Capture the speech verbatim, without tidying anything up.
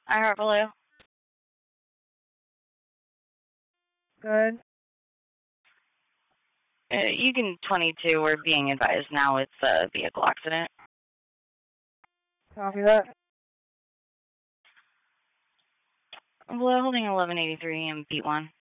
I Heart Blue. Good. Uh, you can twenty-two. We're being advised now it's a vehicle accident. Copy that. Blue holding eleven eighty-three and beat one.